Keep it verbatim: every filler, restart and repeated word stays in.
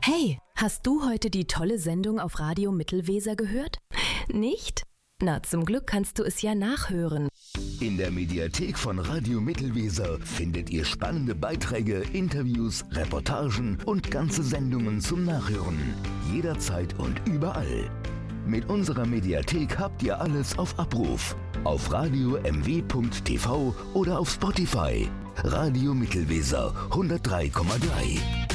Hey, hast du heute die tolle Sendung auf Radio Mittelweser gehört? Nicht? Na, zum Glück kannst du es ja nachhören. In der Mediathek von Radio Mittelweser findet ihr spannende Beiträge, Interviews, Reportagen und ganze Sendungen zum Nachhören. Jederzeit und überall. Mit unserer Mediathek habt ihr alles auf Abruf. Auf radio m w punkt t v oder auf Spotify. Radio Mittelweser hundertdrei Komma drei.